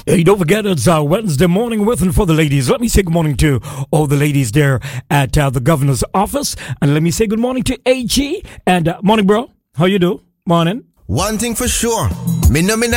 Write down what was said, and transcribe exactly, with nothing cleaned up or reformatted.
Hey, don't forget it's uh, Wednesday morning with and for the ladies. Let me say good morning to all the ladies there at uh, the governor's office. And let me say good morning to A G. And uh, morning, bro. How you do? Morning. One thing for sure. Me no me